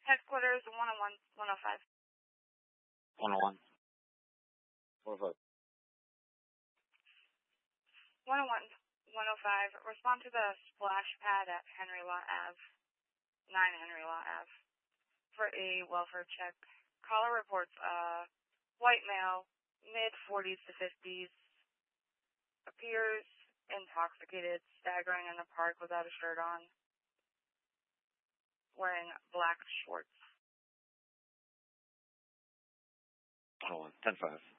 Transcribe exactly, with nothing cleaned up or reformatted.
Headquarters one oh one, one oh five. one oh one. one oh five. one oh one, one oh five. Respond to the splash pad at Henry Law Ave, nine Henry Law Ave, for a welfare check. Caller reports uh, white male, mid forties to fifties, appears intoxicated, staggering in the park without a shirt on, wearing black shorts. one oh one, ten five.